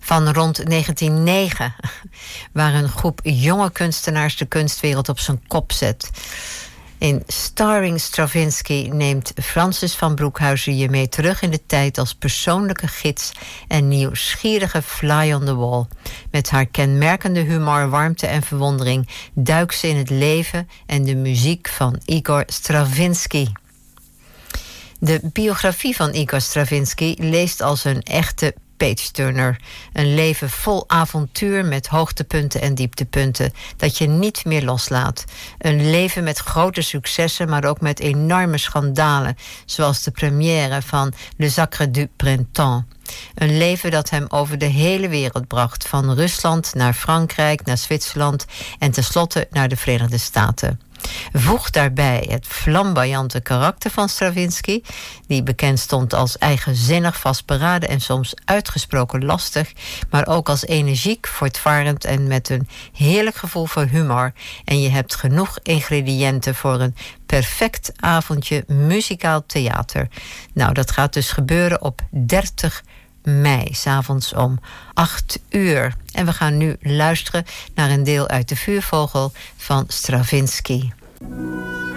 van rond 1909... waar een groep jonge kunstenaars de kunstwereld op zijn kop zet. In Starring Stravinsky neemt Francis van Broekhuizen je mee terug in de tijd als persoonlijke gids en nieuwsgierige fly on the wall. Met haar kenmerkende humor, warmte en verwondering duikt ze in het leven en de muziek van Igor Stravinsky. De biografie van Igor Stravinsky leest als een echte page-turner. Een leven vol avontuur met hoogtepunten en dieptepunten dat je niet meer loslaat. Een leven met grote successen, maar ook met enorme schandalen, zoals de première van Le Sacre du Printemps. Een leven dat hem over de hele wereld bracht, van Rusland naar Frankrijk, naar Zwitserland en tenslotte naar de Verenigde Staten. Voeg daarbij het flamboyante karakter van Stravinsky, die bekend stond als eigenzinnig, vastberaden en soms uitgesproken lastig, maar ook als energiek, voortvarend en met een heerlijk gevoel voor humor. En je hebt genoeg ingrediënten voor een perfect avondje muzikaal theater. Nou, dat gaat dus gebeuren op 30 mei, 's avonds om 8 uur. En we gaan nu luisteren naar een deel uit De Vuurvogel van Stravinsky.